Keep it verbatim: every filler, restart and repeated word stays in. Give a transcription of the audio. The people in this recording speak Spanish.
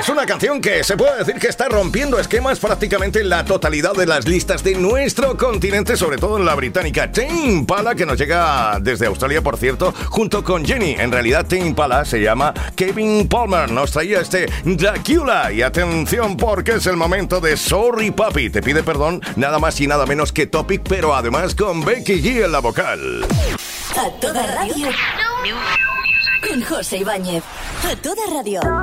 Es una canción que se puede decir que está rompiendo esquemas prácticamente en la totalidad de las listas de nuestro continente, sobre todo en la británica. Tame Impala, que nos llega desde Australia, por cierto, junto con Jenny. En realidad, Tame Impala se llama Kevin Palmer. Nos traía este Dracula. Y atención, porque es el momento de Sorry Papi. Te pide perdón nada más y nada menos que Topic, pero además con Becky G en la vocal. A toda radio. Con José Ibáñez. A toda radio.